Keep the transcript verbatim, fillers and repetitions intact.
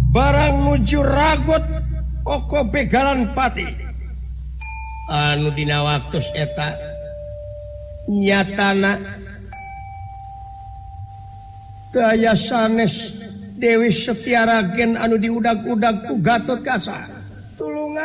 barang nuju ragot pokok begalan pati anu dina waktu eta nyatana daya sanes Dewi Setyaragen anu diudag-udag ku Gatot Kaca